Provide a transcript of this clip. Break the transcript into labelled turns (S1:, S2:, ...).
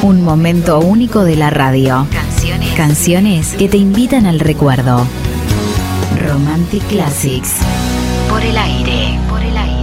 S1: Un momento único de la radio. Canciones que te invitan al recuerdo. Romantic Classics. Por el aire.